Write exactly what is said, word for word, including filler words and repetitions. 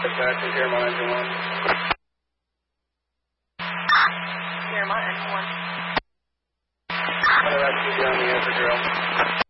Back to Jeremiah engine one. Jeremiah engine one. What did I see down the upper drill?